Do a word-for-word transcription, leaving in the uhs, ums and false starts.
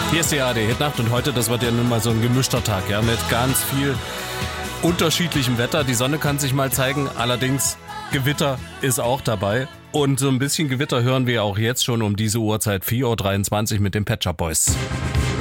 Hier ist die A R D Hitnacht und heute, das wird ja nun mal so ein gemischter Tag, ja, mit ganz viel unterschiedlichem Wetter. Die Sonne kann sich mal zeigen, allerdings Gewitter ist auch dabei. Und so ein bisschen Gewitter hören wir auch jetzt schon um diese Uhrzeit, vier Uhr dreiundzwanzig mit den Pet Shop Boys.